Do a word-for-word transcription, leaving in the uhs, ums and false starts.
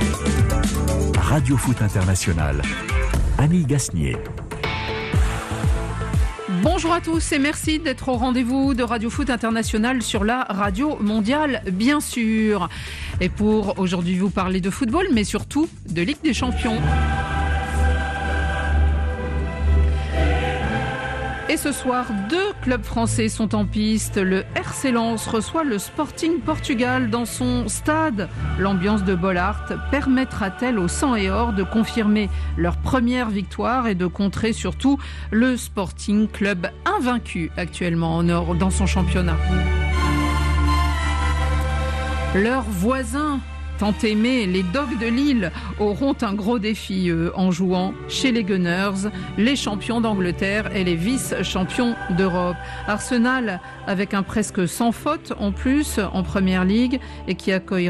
Radio Foot International, Annie Gasnier. Bonjour à tous et merci d'être au rendez-vous de Radio Foot International sur la radio mondiale, bien sûr. Et pour aujourd'hui vous parler de football, mais surtout de Ligue des Champions. Et ce soir, deux clubs français sont en piste. Le R C Lens reçoit le Sporting Portugal dans son stade. L'ambiance de Bollaert permettra-t-elle aux sang et or de confirmer leur première victoire et de contrer surtout le Sporting, club invaincu actuellement en or dans son championnat? Leurs voisins, tant aimés, les Dogs de Lille, auront un gros défi eux, en jouant chez les Gunners, les champions d'Angleterre et les vice-champions d'Europe. Arsenal, avec un presque sans faute en plus en Première Ligue et qui accueillera